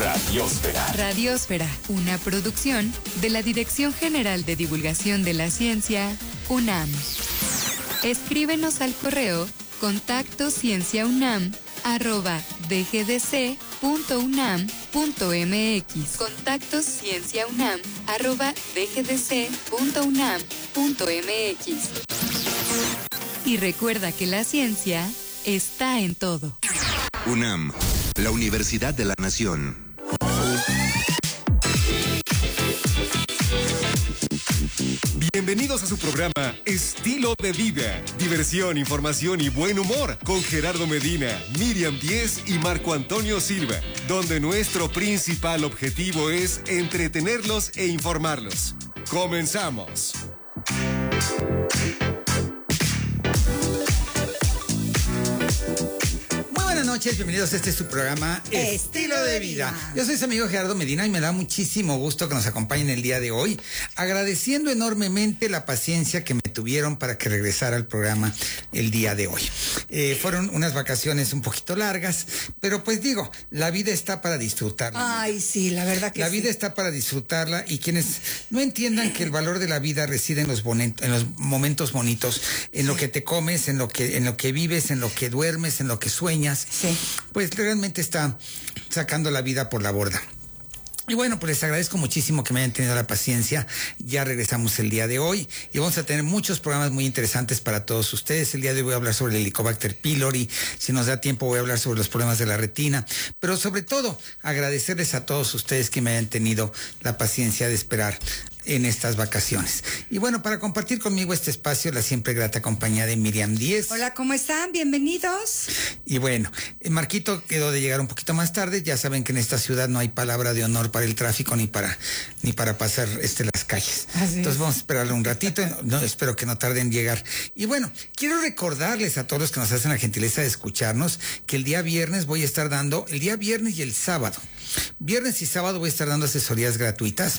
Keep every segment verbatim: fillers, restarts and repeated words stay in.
Radiósfera. Radiósfera, una producción de la Dirección General de Divulgación de la Ciencia, UNAM. Escríbenos al correo contacto cienciaunam arroba dgdc punto unam punto mx. Contacto cienciaunam arroba dgdc punto unam punto mx. Y recuerda que la ciencia está en todo. UNAM, la Universidad de la Nación. Bienvenidos a su programa Estilo de Vida. Diversión, información y buen humor con Gerardo Medina, Miriam Díez y Marco Antonio Silva, donde nuestro principal objetivo es entretenerlos e informarlos. ¡Comenzamos! Buenas noches, bienvenidos a este su programa Estilo, Estilo de vida. vida. Yo soy su amigo Gerardo Medina y me da muchísimo gusto que nos acompañen el día de hoy, agradeciendo enormemente la paciencia que me tuvieron para que regresara al programa el día de hoy. Eh, fueron unas vacaciones un poquito largas, pero pues digo, la vida está para disfrutarla. Ay, sí, la verdad que La sí. vida está para disfrutarla, y quienes no entiendan que el valor de la vida reside en los, bonet- en los momentos bonitos, en sí. lo que te comes, en lo que, en lo que vives, en lo que duermes, en lo que sueñas. Sí. Pues realmente está sacando la vida por la borda. Y bueno, pues les agradezco muchísimo que me hayan tenido la paciencia. Ya regresamos el día de hoy y vamos a tener muchos programas muy interesantes para todos ustedes. El día de hoy voy a hablar sobre el Helicobacter pylori. Si nos da tiempo voy a hablar sobre los problemas de la retina. Pero sobre todo, agradecerles a todos ustedes que me hayan tenido la paciencia de esperar en estas vacaciones. Y bueno, para compartir conmigo este espacio, la siempre grata compañía de Miriam Díez. Hola, ¿cómo están? Bienvenidos. Y bueno, Marquito quedó de llegar un poquito más tarde. Ya saben que en esta ciudad no hay palabra de honor para el tráfico ni para ni para pasar este las calles. Así Entonces es. Vamos a esperarle un ratito. No, espero que no tarde en llegar. Y bueno, quiero recordarles a todos los que nos hacen la gentileza de escucharnos que el día viernes voy a estar dando, el día viernes y el sábado. Viernes y sábado voy a estar dando asesorías gratuitas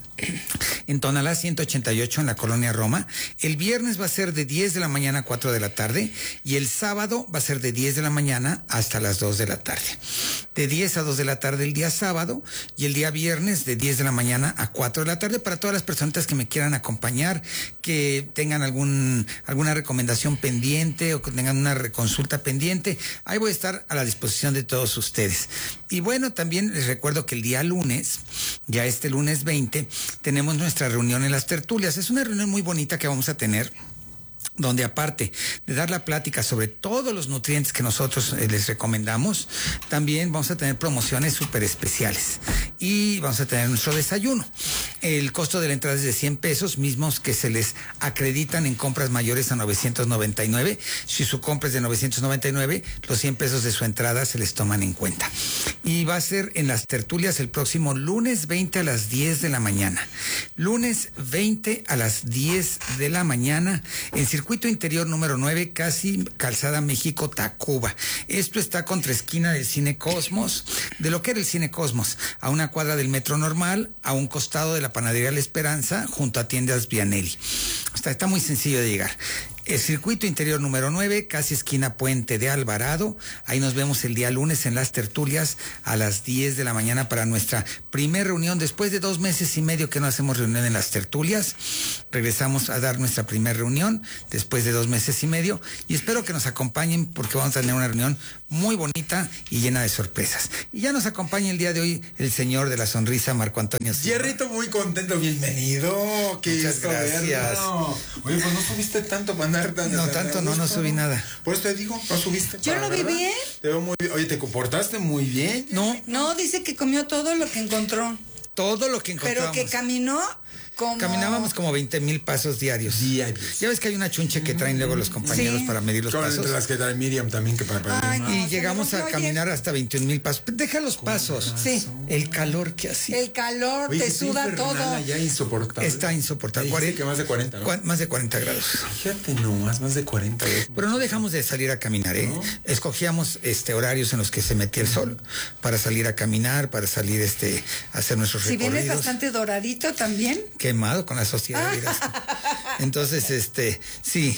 en Tonalá ciento ochenta y ocho en la colonia Roma. El viernes va a ser de diez de la mañana a cuatro de la tarde y el sábado va a ser de diez de la mañana hasta las dos de la tarde. De diez a dos de la tarde el día sábado y el día viernes de diez de la mañana a cuatro de la tarde para todas las personas que me quieran acompañar, que tengan algún alguna recomendación pendiente o que tengan una reconsulta pendiente. Ahí voy a estar a la disposición de todos ustedes. Y bueno, también les recuerdo que el día lunes, ya este lunes veinte, tenemos nuestra reunión en las tertulias. Es una reunión muy bonita que vamos a tener, donde aparte de dar la plática sobre todos los nutrientes que nosotros eh, les recomendamos, también vamos a tener promociones súper especiales y vamos a tener nuestro desayuno. El costo de la entrada es de cien pesos, mismos que se les acreditan en compras mayores a novecientos noventa y nueve. Si su compra es de novecientos noventa y nueve, los cien pesos de su entrada se les toman en cuenta. Y va a ser en las tertulias el próximo lunes veinte a las diez de la mañana. Lunes veinte a las diez de la mañana en Circuito Interior número nueve, casi Calzada México, Tacuba. Esto está contra esquina del Cine Cosmos, de lo que era el Cine Cosmos, a una cuadra del Metro Normal, a un costado de la Panadería La Esperanza, junto a Tiendas Vianelli. O sea, está muy sencillo de llegar. El Circuito Interior número nueve, casi esquina Puente de Alvarado. Ahí nos vemos el día lunes en las tertulias a las diez de la mañana para nuestra primer reunión. Después de dos meses y medio que no hacemos reunión en las tertulias, regresamos a dar nuestra primera reunión después de dos meses y medio. Y espero que nos acompañen porque vamos a tener una reunión muy bonita y llena de sorpresas. Y ya nos acompaña el día de hoy el señor de la sonrisa, Marco Antonio Silva. Jerrito, muy contento, bienvenido. Qué Muchas gracias. Verlo. Oye, pues no subiste tanto, man. No, tanto no, no subí nada. Por eso te digo, no subiste. Yo lo vi bien. Te veo muy bien. Oye, te comportaste muy bien. No, No, dice que comió todo lo que encontró. todo lo que encontramos. Pero que caminó como... Caminábamos como veinte mil pasos diarios. Diarios. Ya ves que hay una chunche que traen luego los compañeros Sí. para medir los Son pasos. entre las que trae Miriam también, que para para Ay, ¿no? no. Y se llegamos me a rompió caminar ayer. hasta veintiún mil pasos. Deja los pasos. Sí. El calor que hacía. El calor Oye, te sí, suda infernal, todo. Ya insoportable. Está insoportable. Dijiste que más de cuarenta, ¿no? Cua- Más de cuarenta grados. Fíjate nomás, más de cuarenta. ¿eh? Pero no dejamos de salir a caminar, ¿eh? ¿No? Escogíamos este horarios en los que se metía el sol para salir a caminar, para salir este a hacer nuestros Si recorridos. vienes bastante doradito también. Quemado con la sociedad. dirás. Entonces, este, sí,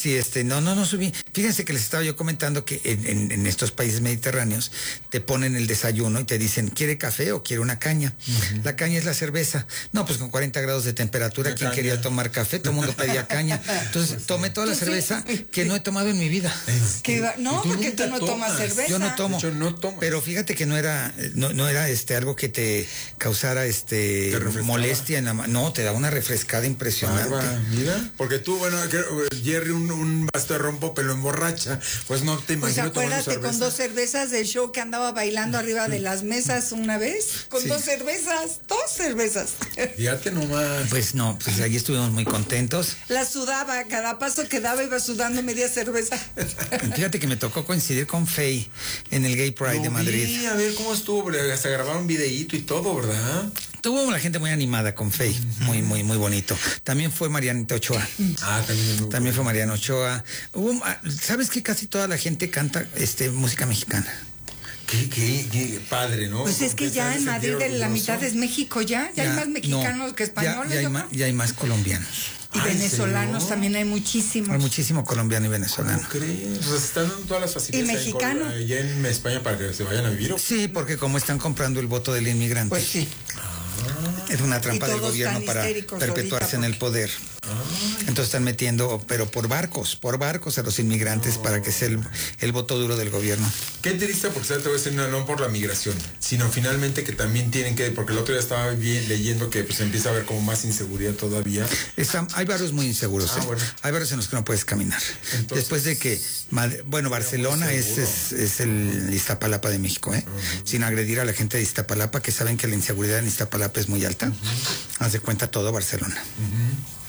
Sí, este, no, no, no subí. Fíjense que les estaba yo comentando que en, en, en estos países mediterráneos te ponen el desayuno y te dicen, ¿quiere café o quiere una caña? Uh-huh. La caña es la cerveza. No, pues con cuarenta grados de temperatura, la ¿quién caña? Quería tomar café? Todo el mundo pedía caña. Entonces pues tomé toda la cerveza sí. que no he tomado en mi vida. ¿Qué? No, ¿tú porque tú no tomas cerveza. Yo no tomo. Yo no tomo. Pero fíjate que no era, no, no era este algo que te causara este molestia en la mano. No, te da una refrescada impresionante. Barba, mira, porque tú, bueno, Jerry, un, un vaso de rompo, pero emborracha, pues no te imagino. Pues acuérdate con dos cervezas del show que andaba bailando arriba de las mesas una vez, con sí. dos cervezas, dos cervezas. Fíjate nomás. Pues no, pues ahí estuvimos muy contentos. La sudaba, cada paso que daba iba sudando media cerveza. Fíjate que me tocó coincidir con Faye en el Gay Pride no de Madrid. Sí, a ver cómo estuvo, hasta grabaron un videíto y todo, ¿verdad? Tuvo la gente muy animada con Faye, uh-huh. muy, muy, muy bonito. También fue Marianita Ochoa. Ah, también. También fue Mariana Ochoa. Hubo, ¿sabes que casi toda la gente canta este música mexicana? Qué, qué, qué padre, ¿no? Pues es que ya en Madrid de la mitad es México ya, ya, ya hay más mexicanos no, que españoles. Ya, ya, hay más, ya hay más colombianos. Y Ay, venezolanos ¿serio? También hay muchísimos. Hay muchísimo colombiano y venezolano. ¿Cómo crees? O sea, se están dando todas las facilidades. Y mexicano. Allá en España para que se vayan a vivir. ¿O? Sí, porque como están comprando el voto del inmigrante. Pues sí. Es una trampa del gobierno para perpetuarse en el poder. Entonces están metiendo, pero por barcos, por barcos a los inmigrantes oh. para que sea el, el voto duro del gobierno. Qué triste, porque te voy a decir, no, no por la migración, sino finalmente que también tienen que, porque el otro día estaba bien leyendo que pues empieza a haber como más inseguridad todavía. Está, hay barrios muy inseguros, ah, ¿eh? Bueno. Hay barrios en los que no puedes caminar. Entonces, después de que, bueno, Barcelona es, es, es el Iztapalapa de México, ¿eh? Uh-huh. Sin agredir a la gente de Iztapalapa, que saben que la inseguridad en Iztapalapa es muy alta. Uh-huh. Haz de cuenta todo Barcelona. Uh-huh.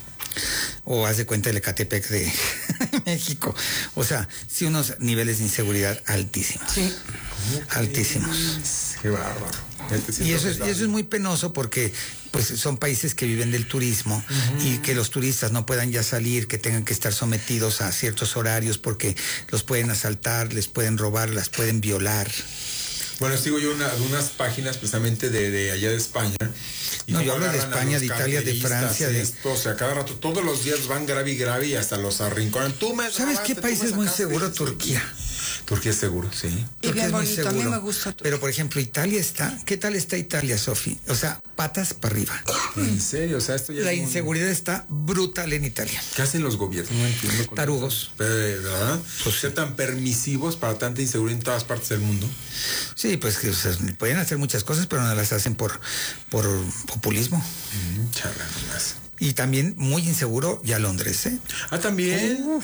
O haz de cuenta el Ecatepec de México. O sea, sí, unos niveles de inseguridad altísimos. Sí. Altísimos. Qué bárbaro. Y eso, es, y eso es muy penoso porque pues son países que viven del turismo uh-huh. y que los turistas no puedan ya salir, que tengan que estar sometidos a ciertos horarios porque los pueden asaltar, les pueden robar, las pueden violar. Bueno, sigo yo una, unas páginas precisamente de, de allá de España. Y no, yo hablo de España, de Italia, de Francia. De... Esto, o sea, cada rato, todos los días van grave y grave y hasta los arrinconan. Tú me ¿Sabes qué país es muy seguro? Turquía. Turquía es seguro, sí. Y bien bonito, a mí me gusta Turquía. Pero, por ejemplo, Italia está... ¿Qué tal está Italia, Sofi? O sea, patas para arriba. ¿En serio? O sea, esto ya La es inseguridad muy... está brutal en Italia. ¿Qué hacen los gobiernos? No entiendo. Tarugos. ¿Verdad? Pues ser tan permisivos para tanta inseguridad en todas partes del mundo. Sí, pues que o sea, pueden hacer muchas cosas, pero no las hacen por, por populismo. Mm, Chala, nomás. Y también muy inseguro ya Londres, ¿eh? Ah, también. Uf.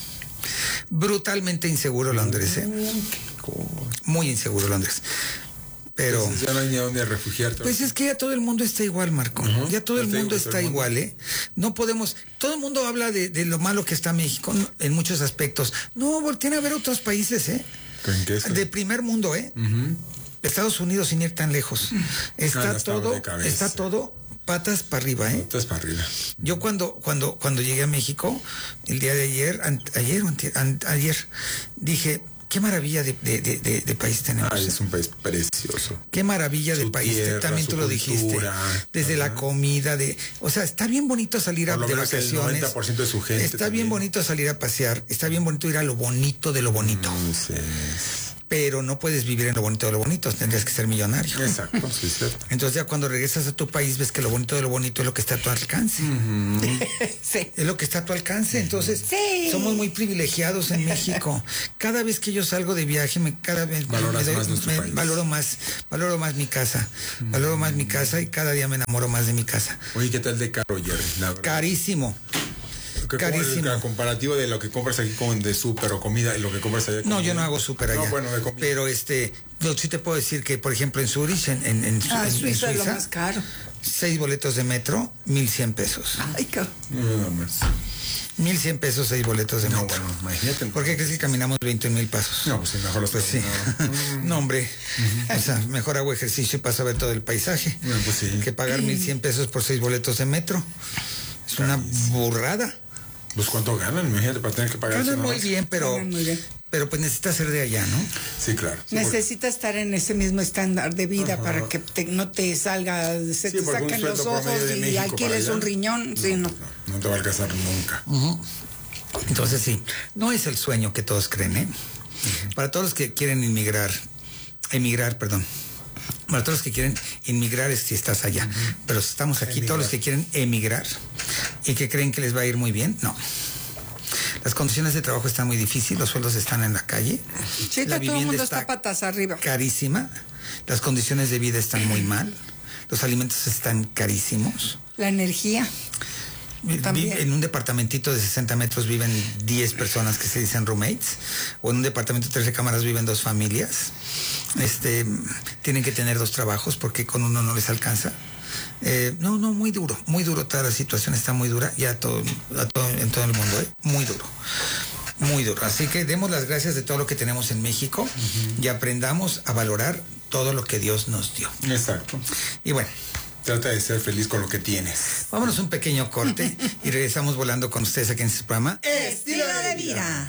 Brutalmente inseguro Londres, ¿eh? Muy inseguro Londres. Pero entonces ya no hay ni a dónde refugiarte. Pues es que ya todo el mundo está igual, Marco. Uh-huh. Ya todo el mundo está igual, ¿eh? No podemos. Todo el mundo habla de, de lo malo que está México en muchos aspectos. No, volteen a ver otros países, ¿eh? ¿En qué está? De primer mundo, ¿eh? Uh-huh. Estados Unidos sin ir tan lejos. Está ah, todo, está todo patas para arriba, ¿eh? Patas para arriba. Yo cuando, cuando, cuando llegué a México, el día de ayer, an, ayer, an, ayer, dije, qué maravilla de, de, de, de país tenemos. Ay, es un país precioso. Qué maravilla su de país. Tierra, también tú lo dijiste. Desde ajá. la comida, de, o sea, está bien bonito salir a, de vacaciones. El noventa por ciento de su gente. Está también. bien bonito salir a pasear. Está bien bonito ir a lo bonito de lo bonito. Mm, sí. Pero no puedes vivir en lo bonito de lo bonito, tendrías que ser millonario. Exacto, sí, cierto. Entonces ya cuando regresas a tu país ves que lo bonito de lo bonito es lo que está a tu alcance. Uh-huh. Sí. Es lo que está a tu alcance. Entonces sí. somos muy privilegiados en México. Cada vez que yo salgo de viaje, me cada vez me, me, doy, más me valoro más, valoro más mi casa, uh-huh. valoro más mi casa y cada día me enamoro más de mi casa. Oye, ¿qué tal de caro, Jerry? Carísimo. Carísimo. El comparativo de lo que compras aquí con de súper o comida y lo que compras allá. No, yo no hago súper allá. No, bueno, de comida. Pero este, yo sí te puedo decir que, por ejemplo, en Zurich, en, en, en, ah, en, Suiza, en Suiza, es lo más caro. Seis boletos de metro, mil cien pesos. Ay, cabrón. No, más. Mil cien pesos, seis boletos de no, metro. Bueno, imagínate. ¿Por qué crees que caminamos veinte mil pasos? No, pues sí, mejor los Pues sí. No, no hombre. Uh-huh. O sea, mejor hago ejercicio y paso a ver todo el paisaje. No, pues sí. Que pagar mil cien pesos por seis boletos de metro. Es una burrada. Pues cuánto ganan, imagínate, para tener que pagar ganan eso. Muy bien, pero, ganan muy bien, pero pues necesita ser de allá, ¿no? Sí, claro. Sí, necesita porque... estar en ese mismo estándar de vida. Ajá. Para que te, no te salga, se sí, te saquen los ojos y alquiles un riñón. No, sí, no. no. No te va a alcanzar nunca. Uh-huh. Entonces sí, no es el sueño que todos creen, ¿eh? Para todos los que quieren inmigrar, emigrar, perdón. Para todos los que quieren inmigrar es si estás allá. Uh-huh. Pero estamos aquí, emigrar. Todos los que quieren emigrar y que creen que les va a ir muy bien, no. Las condiciones de trabajo están muy difíciles, los sueldos están en la calle. Chica, la todo el mundo está, está patas arriba. Carísima. Las condiciones de vida están muy mal. Los alimentos están carísimos. La energía. También. En un departamentito de sesenta metros viven diez personas que se dicen roommates, o en un departamento de tres recámaras viven dos familias. Este, tienen que tener dos trabajos porque con uno no les alcanza. Eh, no, no, muy duro, muy duro. Toda la situación está muy dura, ya todo, a todo, en todo el mundo, ¿eh? Muy duro, muy duro. Así que demos las gracias de todo lo que tenemos en México uh-huh. y aprendamos a valorar todo lo que Dios nos dio. Exacto. Y bueno, trata de ser feliz con lo que tienes. Vámonos un pequeño corte y regresamos volando con ustedes aquí en este programa Estilo de Vida.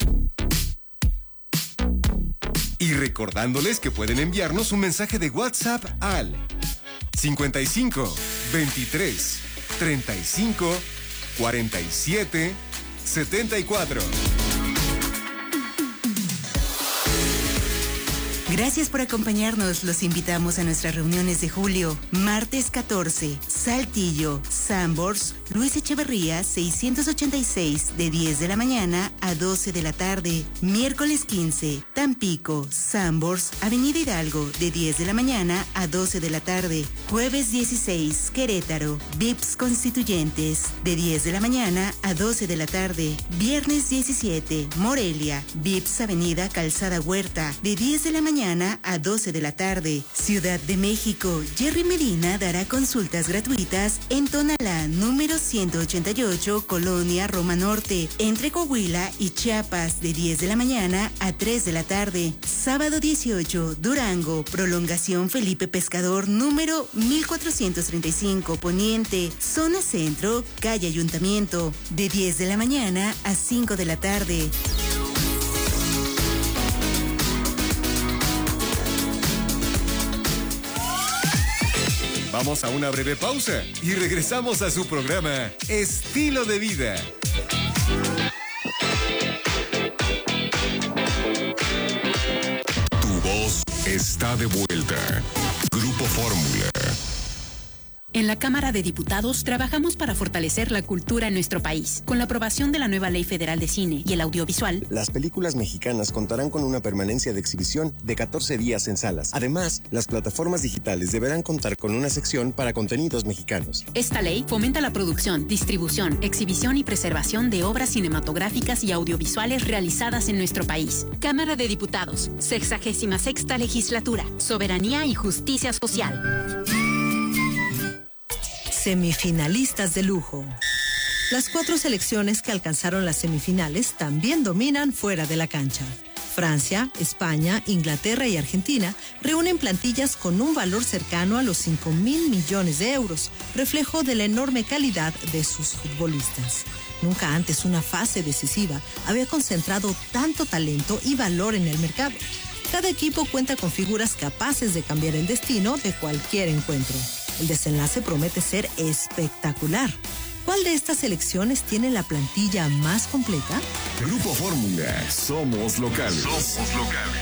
Y recordándoles que pueden enviarnos un mensaje de WhatsApp al cincuenta y cinco, veintitrés, treinta y cinco, cuarenta y siete, setenta y cuatro. Gracias por acompañarnos. Los invitamos a nuestras reuniones de julio. Martes catorce, Saltillo, Sanborns, Luis Echeverría, seiscientos ochenta y seis, de diez de la mañana a doce de la tarde. Miércoles quince, Tampico, Sanborns, Avenida Hidalgo, de diez de la mañana a doce de la tarde. Jueves dieciséis, Querétaro, V I P S Constituyentes, de diez de la mañana a doce de la tarde. Viernes diecisiete, Morelia, V I P S Avenida Calzada Huerta, de diez de la mañana a doce de la tarde. Ciudad de México, Jerry Medina dará consultas gratuitas en Tonalá, número ciento ochenta y ocho, Colonia Roma Norte, entre Coahuila y Chiapas, de diez de la mañana a tres de la tarde. Sábado dieciocho, Durango, Prolongación Felipe Pescador, número mil cuatrocientos treinta y cinco, Poniente, Zona Centro, Calle Ayuntamiento, de diez de la mañana a cinco de la tarde. Vamos a una breve pausa y regresamos a su programa Estilo de Vida. Tu voz está de vuelta. Grupo Fórmula. En la Cámara de Diputados trabajamos para fortalecer la cultura en nuestro país. Con la aprobación de la nueva Ley Federal de Cine y el Audiovisual, las películas mexicanas contarán con una permanencia de exhibición de catorce días en salas. Además, las plataformas digitales deberán contar con una sección para contenidos mexicanos. Esta ley fomenta la producción, distribución, exhibición y preservación de obras cinematográficas y audiovisuales realizadas en nuestro país. Cámara de Diputados, sexagésima sexta Legislatura, Soberanía y Justicia Social. Semifinalistas de lujo. Las cuatro selecciones que alcanzaron las semifinales también dominan fuera de la cancha. Francia, España, Inglaterra y Argentina reúnen plantillas con un valor cercano a los cinco mil millones de euros, reflejo de la enorme calidad de sus futbolistas. Nunca antes una fase decisiva había concentrado tanto talento y valor en el mercado. Cada equipo cuenta con figuras capaces de cambiar el destino de cualquier encuentro. El desenlace promete ser espectacular. ¿Cuál de estas selecciones tiene la plantilla más completa? Grupo Fórmula. Somos locales. Somos locales.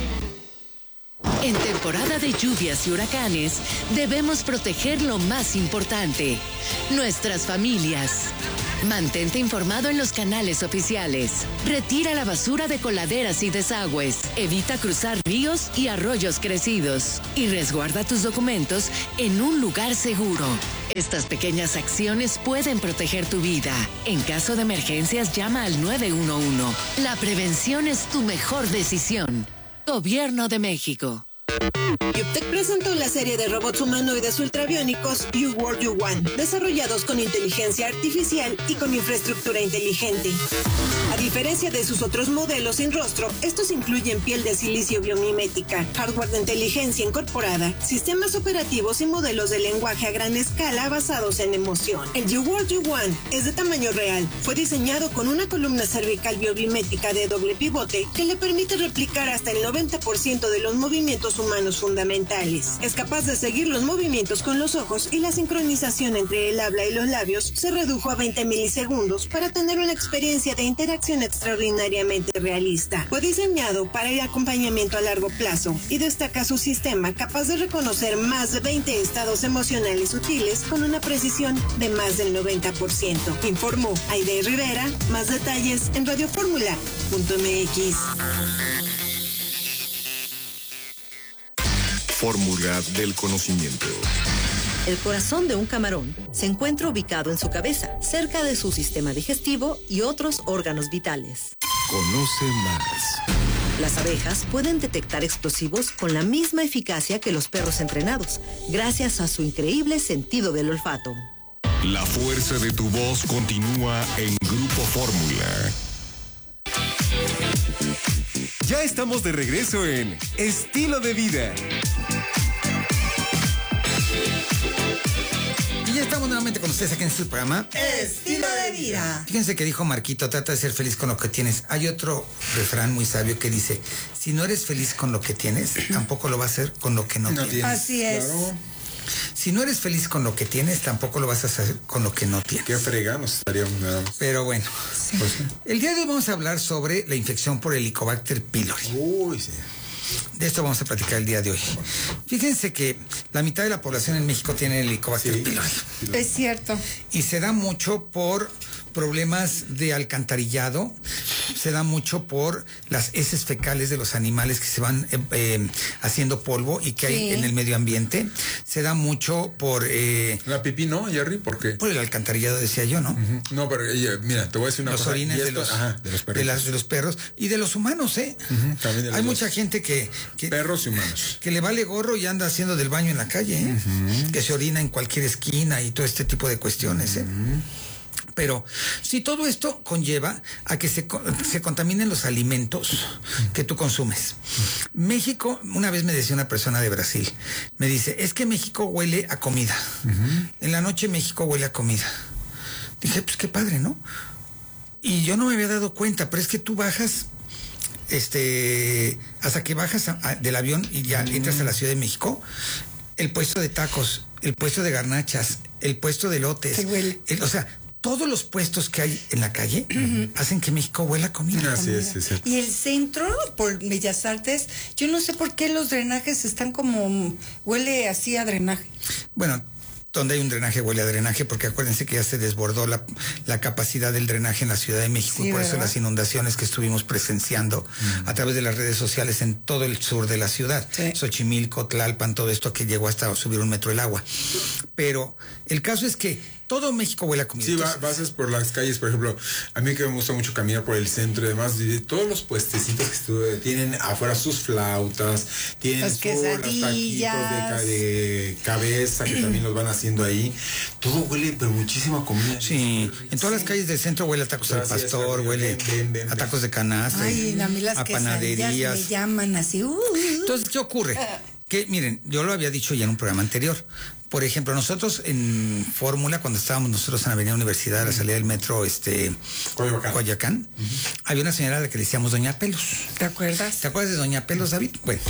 En temporada de lluvias y huracanes, debemos proteger lo más importante, nuestras familias. Mantente informado en los canales oficiales. Retira la basura de coladeras y desagües. Evita cruzar ríos y arroyos crecidos. Y resguarda tus documentos en un lugar seguro. Estas pequeñas acciones pueden proteger tu vida. En caso de emergencias, llama al nueve uno uno. La prevención es tu mejor decisión. Gobierno de México. Yuptec presentó la serie de robots humanoides ultrabiónicos You World You Want, desarrollados con inteligencia artificial y con infraestructura inteligente. A diferencia de sus otros modelos sin rostro, estos incluyen piel de silicio biomimética, hardware de inteligencia incorporada, sistemas operativos y modelos de lenguaje a gran escala basados en emoción. El You World You Want es de tamaño real. Fue diseñado con una columna cervical biomimética de doble pivote que le permite replicar hasta el noventa por ciento de los movimientos humanos humanos fundamentales. Es capaz de seguir los movimientos con los ojos y la sincronización entre el habla y los labios se redujo a veinte milisegundos para tener una experiencia de interacción extraordinariamente realista. Fue diseñado para el acompañamiento a largo plazo y destaca su sistema capaz de reconocer más de veinte estados emocionales sutiles con una precisión de más del noventa por ciento. Informó Aide Rivera. Más detalles en radioformula punto m x. Fórmula del conocimiento. El corazón de un camarón se encuentra ubicado en su cabeza, cerca de su sistema digestivo y otros órganos vitales. Conoce más. Las abejas pueden detectar explosivos con la misma eficacia que los perros entrenados, gracias a su increíble sentido del olfato. La fuerza de tu voz continúa en Grupo Fórmula. Ya estamos de regreso en Estilo de Vida. Y ya estamos nuevamente con ustedes aquí en este programa. Estilo de Vida. Fíjense que dijo Marquito, trata de ser feliz con lo que tienes. Hay otro refrán muy sabio que dice, si no eres feliz con lo que tienes, tampoco lo vas a hacer con lo que no, no tienes. tienes. Así es. Claro. Si no eres feliz con lo que tienes, tampoco lo vas a hacer con lo que no tienes. Qué freganos estaríamos nada más. Pero bueno, sí. Pues, el día de hoy vamos a hablar sobre la infección por Helicobacter pylori. Uy, sí. De esto vamos a platicar el día de hoy. Fíjense que la mitad de la población en México tiene Helicobacter sí. pylori. Es cierto. Y se da mucho por problemas de alcantarillado, se da mucho por las heces fecales de los animales que se van eh, eh, haciendo polvo y que sí. hay en el medio ambiente. Se da mucho por... Eh, la pipí, ¿no, Jerry? ¿Por qué? Por el alcantarillado, decía yo, ¿no? Uh-huh. No, pero eh, mira, te voy a decir una los cosa. Los orines de los, ajá, de, los de, las, de los perros y de los humanos, ¿eh? Uh-huh. También de los hay dos. Mucha gente que, que... Perros y humanos. Que le vale gorro y anda haciendo del baño en la calle, ¿eh? Uh-huh. Que se orina en cualquier esquina y todo este tipo de cuestiones, ¿eh? Uh-huh. Pero si todo esto conlleva a que se, se contaminen los alimentos que tú consumes. México, una vez me decía una persona de Brasil, me dice, es que México huele a comida. Uh-huh. En la noche México huele a comida. Dije, pues qué padre, ¿no? Y yo no me había dado cuenta, pero es que tú bajas, este, hasta que bajas a, a, del avión y ya uh-huh. entras a la Ciudad de México, el puesto de tacos, el puesto de garnachas, el puesto de elotes, el, o sea, todos los puestos que hay en la calle uh-huh. hacen que México huela a comida. Así es, sí, sí. Y el centro, por Bellas Artes, yo no sé por qué los drenajes están como, huele así a drenaje. Bueno, donde hay un drenaje huele a drenaje, porque acuérdense que ya se desbordó la, la capacidad del drenaje en la Ciudad de México, sí, y por ¿verdad? Eso las inundaciones que estuvimos presenciando uh-huh. a través de las redes sociales en todo el sur de la ciudad, sí. Xochimilco, Tlalpan, todo esto que llegó hasta subir un metro el agua. Pero el caso es que todo México huele a comida. Sí, va, vas por las calles, por ejemplo, a mí que me gusta mucho caminar por el centro y demás, y todos los puestecitos que estuve, tienen afuera sus flautas, tienen las quesadillas, taquitos de, de cabeza que también los van haciendo ahí. Todo huele, pero muchísima comida. Sí, en todas sí. las calles del centro huele a tacos al pastor, huele ven, ven, ven, a tacos de canasta, ay, y, a, mí las a panaderías. Me llaman así. Uh, Entonces, ¿qué ocurre? Que, miren, yo lo había dicho ya en un programa anterior. Por ejemplo, nosotros en Fórmula, cuando estábamos nosotros en la Avenida Universidad, a la salida del metro este, Coyoacán, Coyoacán uh-huh. había una señora a la que le decíamos Doña Pelos. ¿Te acuerdas? ¿Te acuerdas de Doña Pelos, David? Bueno,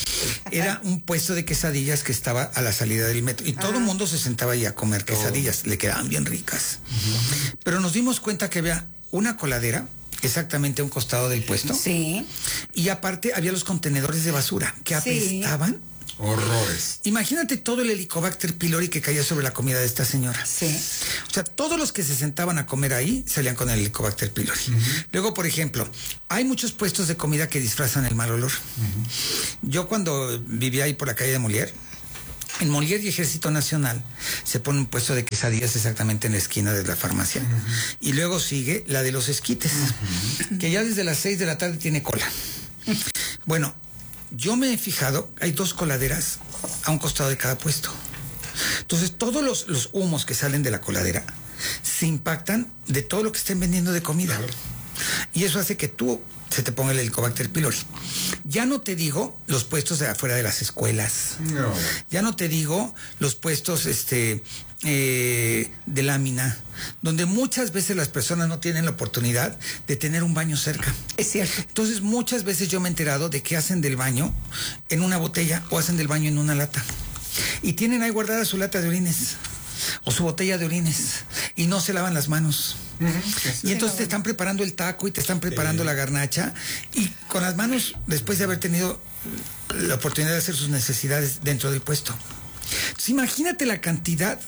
era un puesto de quesadillas que estaba a la salida del metro y ah. todo el mundo se sentaba ahí a comer quesadillas. Oh. Le quedaban bien ricas. Uh-huh. Pero nos dimos cuenta que había una coladera exactamente a un costado del puesto. Sí. Y aparte había los contenedores de basura que apestaban. Sí. Horrores. Imagínate todo el Helicobacter pylori que caía sobre la comida de esta señora. Sí. O sea, todos los que se sentaban a comer ahí salían con el Helicobacter pylori. Uh-huh. Luego, por ejemplo, hay muchos puestos de comida que disfrazan el mal olor. Uh-huh. Yo cuando vivía ahí por la calle de Molière, en Molière y Ejército Nacional se pone un puesto de quesadillas exactamente en la esquina de la farmacia. Uh-huh. Y luego sigue la de los esquites, uh-huh. que ya desde las seis de la tarde tiene cola. Uh-huh. Bueno, yo me he fijado, hay dos coladeras a un costado de cada puesto. Entonces, todos los, los humos que salen de la coladera se impactan de todo lo que estén vendiendo de comida. Y eso hace que tú se te ponga el Helicobacter pylori. Ya no te digo los puestos de afuera de las escuelas. No. Ya no te digo los puestos este, eh, de lámina, donde muchas veces las personas no tienen la oportunidad de tener un baño cerca. Es cierto. Entonces, muchas veces yo me he enterado de que hacen del baño en una botella o hacen del baño en una lata. Y tienen ahí guardada su lata de orines o su botella de orines y no se lavan las manos. Uh-huh. Y entonces te están preparando el taco y te están preparando sí. la garnacha y con las manos, después de haber tenido la oportunidad de hacer sus necesidades dentro del puesto. Entonces, imagínate la cantidad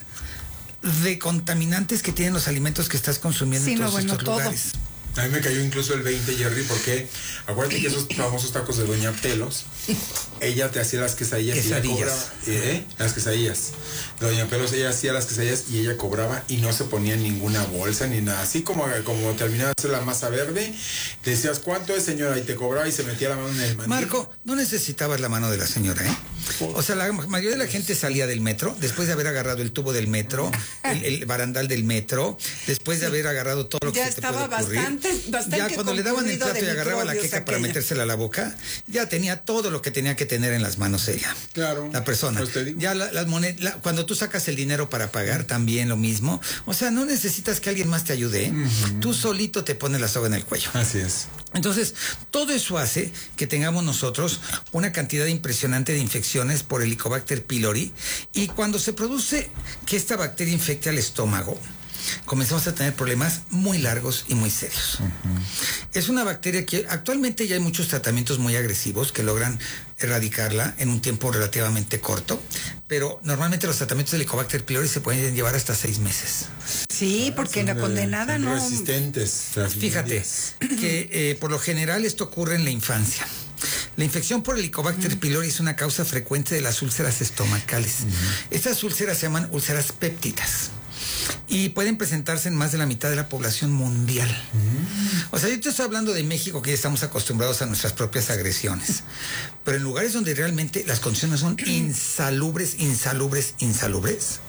de contaminantes que tienen los alimentos que estás consumiendo sí, en todos no, bueno, estos todo. lugares. A mí me cayó incluso el veinte, Jerry, porque acuérdate que esos famosos tacos de Doña Pelos, ella te hacía las quesadillas. Quesadillas. Y ella cobraba, ¿eh? Las quesadillas. Doña Pelos, ella hacía las quesadillas y ella cobraba y no se ponía en ninguna bolsa ni nada. Así como, como terminaba de hacer la masa verde, te decías, ¿cuánto es, señora? Y te cobraba y se metía la mano en el mandil. Marco, no necesitabas la mano de la señora, ¿eh? O sea, la mayoría de la gente salía del metro, después de haber agarrado el tubo del metro, el, el barandal del metro, después de haber agarrado todo lo que ya se te puede ocurrir. Bastante, bastante ya cuando le daban el plato y agarraba la queca para metérsela a la boca, ya tenía todo lo que tenía que tener en las manos ella. Claro. La persona. Pues ya la, las monedas, la, cuando tú sacas el dinero para pagar, también lo mismo. O sea, no necesitas que alguien más te ayude, ¿eh? Uh-huh. Tú solito te pones la soga en el cuello. Así es. Entonces, todo eso hace que tengamos nosotros una cantidad impresionante de infecciones por Helicobacter pylori, y cuando se produce que esta bacteria infecte al estómago, comenzamos a tener problemas muy largos y muy serios. Uh-huh. Es una bacteria que actualmente ya hay muchos tratamientos muy agresivos que logran erradicarla en un tiempo relativamente corto, pero normalmente los tratamientos de Helicobacter pylori se pueden llevar hasta seis meses. Sí, porque la condenada son no... resistentes. Fíjate que eh, por lo general esto ocurre en la infancia. La infección por Helicobacter uh-huh. pylori es una causa frecuente de las úlceras estomacales. Uh-huh. Estas úlceras se llaman úlceras pépticas y pueden presentarse en más de la mitad de la población mundial. Uh-huh. O sea, yo te estoy hablando de México, que ya estamos acostumbrados a nuestras propias agresiones, pero en lugares donde realmente las condiciones son insalubres, insalubres, insalubres.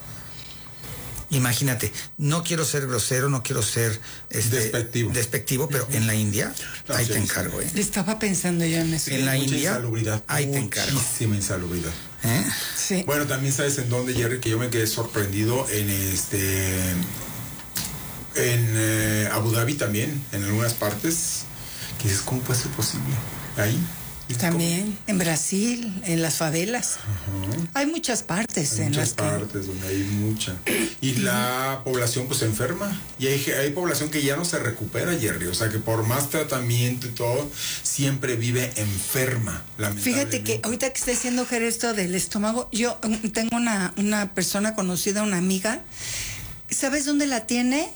Imagínate, no quiero ser grosero, no quiero ser este, despectivo. despectivo, pero uh-huh. en la India, no, ahí sí, te encargo. ¿eh? Estaba pensando yo en eso. En la Mucha India, insalubridad, ahí te encargo. Muchísima insalubridad. ¿Eh? Sí. Bueno, también sabes en dónde, Jerry, que yo me quedé sorprendido en este... En eh, Abu Dhabi también, en algunas partes, que dices, ¿cómo puede ser posible? Ahí. También, ¿cómo? En Brasil, en las favelas. Uh-huh. Hay muchas partes hay en muchas las partes que... donde hay mucha. Y la población pues se enferma. Y hay, hay población que ya no se recupera, Jerry. O sea que por más tratamiento y todo, siempre vive enferma, lamentablemente. Fíjate que ahorita que está haciendo esto del estómago, yo tengo una, una persona conocida, una amiga. ¿Sabes dónde la tiene?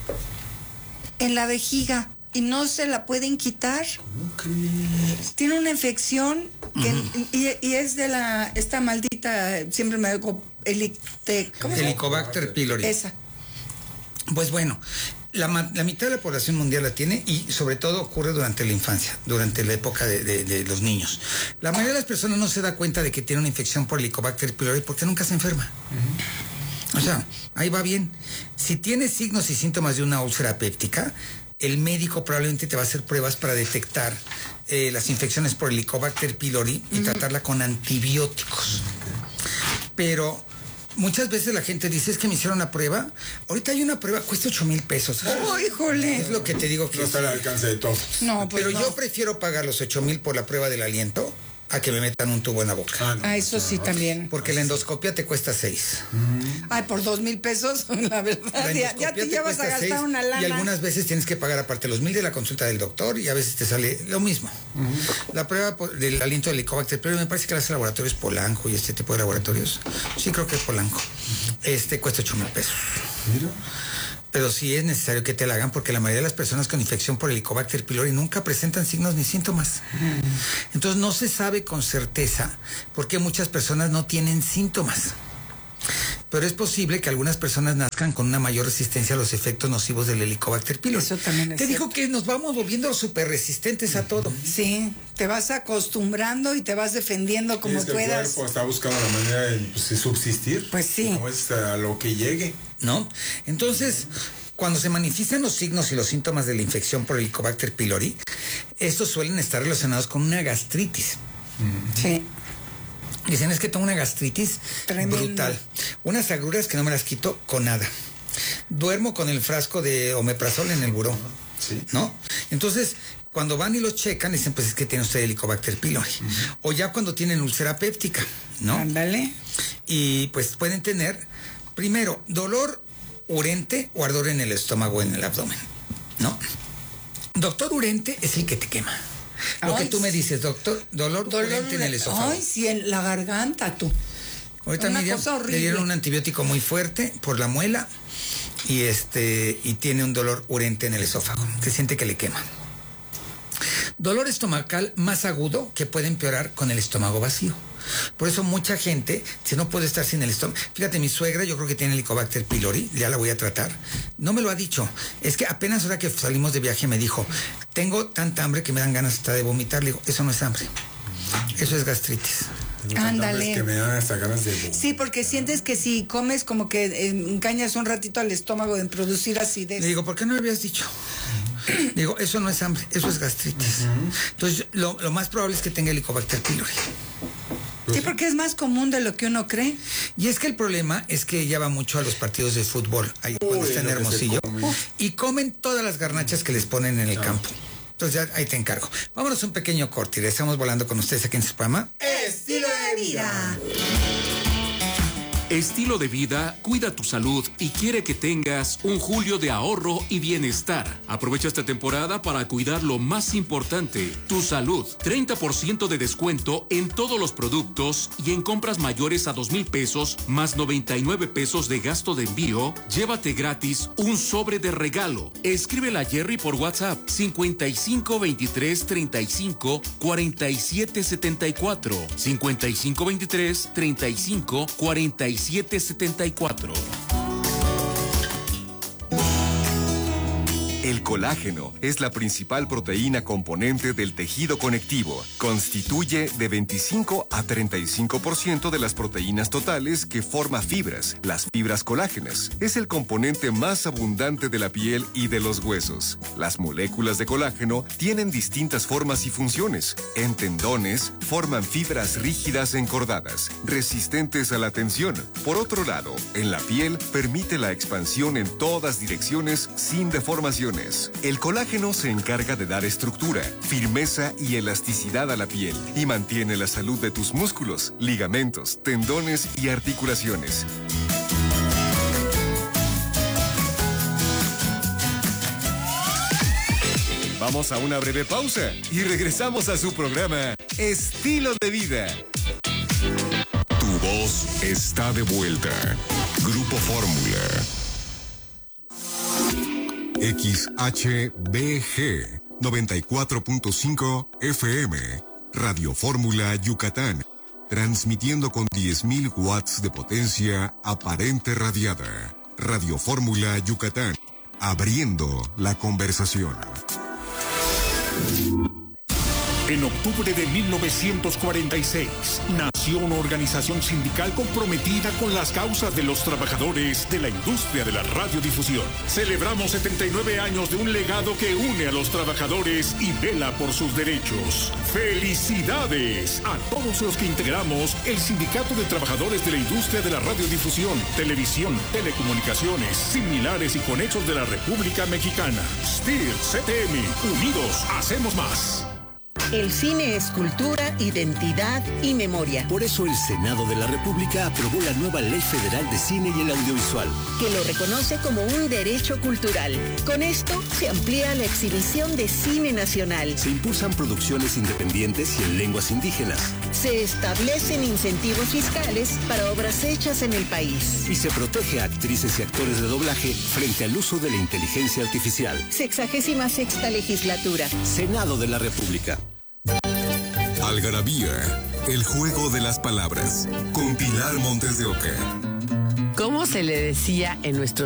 En la vejiga. Y no se la pueden quitar. ¿Cómo crees? Tiene una infección que, uh-huh. y, y es de la esta maldita, siempre me digo, helicte, ¿cómo se llama? Helicobacter pylori. Esa. Pues bueno, la, la mitad de la población mundial la tiene, y sobre todo ocurre durante la infancia, durante la época de, de, de los niños. La mayoría de las personas no se da cuenta de que tiene una infección por Helicobacter pylori porque nunca se enferma. Uh-huh. O sea, ahí va bien. Si tienes signos y síntomas de una úlcera péptica, el médico probablemente te va a hacer pruebas para detectar eh, las infecciones por Helicobacter pylori y uh-huh. tratarla con antibióticos. Okay. Pero muchas veces la gente dice, es que me hicieron una prueba. Ahorita hay una prueba, cuesta ocho mil pesos. ¡Oh, híjole! Es lo que te digo que... No está al alcance de todos. No, pues Pero no. yo prefiero pagar los ocho mil por la prueba del aliento a que me metan un tubo en la boca. Ah, no, ah eso sí, también. Porque la endoscopia te cuesta seis. Mm. Ay, por dos mil pesos, la verdad. La ya, ya te, te llevas a gastar seis, una lana. Y algunas veces tienes que pagar aparte los mil de la consulta del doctor, y a veces te sale lo mismo. Uh-huh. La prueba del aliento de Helicobacter, pero me parece que las laboratorios Polanco y este tipo de laboratorios, sí creo que es Polanco, uh-huh. este cuesta ocho mil pesos. Mira. Pero sí es necesario que te la hagan, porque la mayoría de las personas con infección por Helicobacter pylori nunca presentan signos ni síntomas. Mm. Entonces no se sabe con certeza por qué muchas personas no tienen síntomas. Pero es posible que algunas personas nazcan con una mayor resistencia a los efectos nocivos del Helicobacter pylori. Eso también es Te cierto. digo que nos vamos volviendo súper resistentes a todo. Sí, te vas acostumbrando y te vas defendiendo como es que puedas. El cuerpo está buscando la manera de, pues, de subsistir. Pues sí. Como es a lo que llegue. ¿No? Entonces, cuando se manifiestan los signos y los síntomas de la infección por Helicobacter pylori, estos suelen estar relacionados con una gastritis. Sí. Dicen, es que tengo una gastritis Tremendo. brutal. Unas agruras que no me las quito con nada. Duermo con el frasco de omeprazol en el buró. Sí. ¿No? Entonces, cuando van y lo checan, dicen, pues es que tiene usted Helicobacter pylori. Uh-huh. O ya cuando tienen úlcera péptica, ¿no? Ándale. Y pues pueden tener, primero, dolor urente o ardor en el estómago, en el abdomen, ¿no? Doctor urente es el que te quema. Lo Ay, que tú me dices, doctor, dolor, dolor urente en el esófago. Ay, sí, en la garganta, tú. Ahorita Miriam, le dieron un antibiótico muy fuerte por la muela y este y tiene un dolor urente en el esófago. Se siente que le quema. Dolor estomacal más agudo que puede empeorar con el estómago vacío. Por eso mucha gente, si no puede estar sin el estómago... Fíjate, mi suegra yo creo que tiene Helicobacter pylori, ya la voy a tratar. No me lo ha dicho. Es que apenas ahora que salimos de viaje me dijo, tengo tanta hambre que me dan ganas hasta de vomitar. Le digo, eso no es hambre, eso es gastritis. Ándale. Que me dan hasta ganas de vomitar. Sí, porque sientes que si comes como que engañas un ratito al estómago en producir acidez. Le digo, ¿por qué no lo habías dicho? Digo, eso no es hambre, eso es gastritis. Uh-huh. Entonces, lo, lo más probable es que tenga Helicobacter pylori. Sí, porque es más común de lo que uno cree. Y es que el problema es que ella va mucho a los partidos de fútbol, ahí cuando está en Hermosillo, y comen todas las garnachas que les ponen en el no. campo. Entonces, ya, ahí te encargo. Vámonos a un pequeño corte y estamos volando con ustedes aquí en su programa Estilo de Vida. Estilo de Vida cuida tu salud y quiere que tengas un julio de ahorro y bienestar. Aprovecha esta temporada para cuidar lo más importante, tu salud. treinta por ciento de descuento en todos los productos y en compras mayores a dos mil pesos más noventa y nueve pesos de gasto de envío. Llévate gratis un sobre de regalo. Escríbela a Jerry por WhatsApp cincuenta y cinco veintitrés treinta y cinco cuarenta y siete setenta y cuatro. cincuenta y cinco veintitrés treinta y cinco cuarenta y siete setenta y cuatro. El colágeno es la principal proteína componente del tejido conectivo. Constituye de veinticinco a treinta y cinco por ciento de las proteínas totales que forma fibras. Las fibras colágenas es el componente más abundante de la piel y de los huesos. Las moléculas de colágeno tienen distintas formas y funciones. En tendones forman fibras rígidas encordadas, resistentes a la tensión. Por otro lado, en la piel permite la expansión en todas direcciones sin deformaciones. El colágeno se encarga de dar estructura, firmeza y elasticidad a la piel y mantiene la salud de tus músculos, ligamentos, tendones y articulaciones. Vamos a una breve pausa y regresamos a su programa Estilo de Vida. Tu voz está de vuelta. Grupo Fórmula. X H B G noventa y cuatro punto cinco F M, Radio Fórmula Yucatán, transmitiendo con diez mil watts de potencia aparente radiada. Radio Fórmula Yucatán, abriendo la conversación. En octubre de mil novecientos cuarenta y seis, nació una organización sindical comprometida con las causas de los trabajadores de la industria de la radiodifusión. Celebramos setenta y nueve años de un legado que une a los trabajadores y vela por sus derechos. ¡Felicidades a todos los que integramos el Sindicato de Trabajadores de la Industria de la Radiodifusión, Televisión, Telecomunicaciones, Similares y Conexos de la República Mexicana! S T I R, C T M, unidos hacemos más. El cine es cultura, identidad y memoria. Por eso el Senado de la República aprobó la nueva Ley Federal de Cine y el Audiovisual, que lo reconoce como un derecho cultural. Con esto se amplía la exhibición de cine nacional. Se impulsan producciones independientes y en lenguas indígenas. Se establecen incentivos fiscales para obras hechas en el país. Y se protege a actrices y actores de doblaje frente al uso de la inteligencia artificial. Sexagésima sexta legislatura. Senado de la República. Algarabía, el juego de las palabras, con Pilar Montes de Oca. ¿Cómo se le decía en nuestros